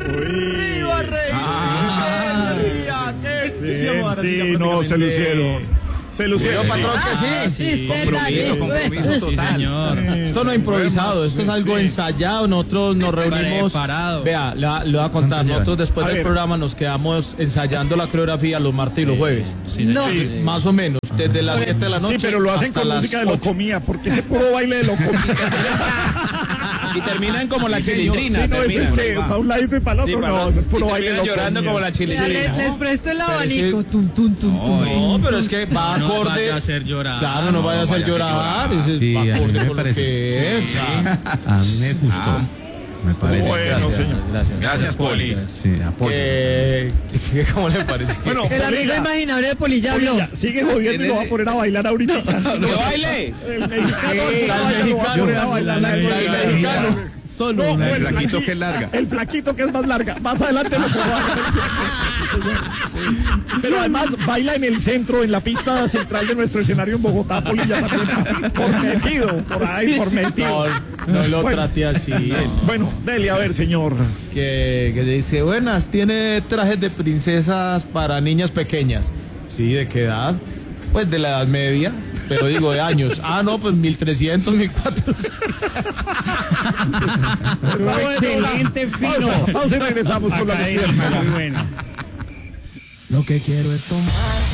¡Viva Rey! Sí, no, se lucieron. Se lucieron, patrón, que sí. Compromiso total. Señor. Esto no es improvisado, esto es algo ensayado. Nosotros nos reunimos. Preparado. Vea, le voy a contar. Nosotros después del programa nos quedamos ensayando la coreografía los martes y los jueves. Sí, señor. Sí, más o menos, desde las 7 de la noche. Sí, pero lo hacen hasta con las música de 8. locomía, porque ese puro baile de locomía. Y terminan como la chilindrina. Sí, no, es que para un lado y para el otro, no, eso es puro baile de locomía. Llorando como la chilindrina. Les presto el abanico. Tum, tum, tum, tum. No, pero es que va No acorde. vaya a hacer llorar. Claro, no vaya a hacer llorar. Sí, Va a mí acorde me con lo parece. que es. A mí me gustó. Me parece. Bueno, señor. Gracias, Poli. Sí, apoyo. ¿Cómo le parece? Bueno, El amigo Polilla, imaginable de Polilla habló. Polilla, sigue jodiendo y lo va a poner a bailar ahorita. ¡Que baile! El mexicano lo va a poner a bailar. El mexicano. Solo No, una. el flaquito que es larga. El flaquito que es más larga. Más adelante lo pongo a sí. Pero además baila en el centro, en la pista central de nuestro escenario en Bogotá, Polilla también. Por ahí, por metido. No lo trate así. Bueno, dele a ver, señor. Que dice, buenas, tiene trajes de princesas para niñas pequeñas. Sí, ¿de qué edad? Pues de la edad media, pero digo de años. Ah, no, pues 1300, 1400. Excelente, fino. Vamos y regresamos con la música. Lo que quiero es tomar.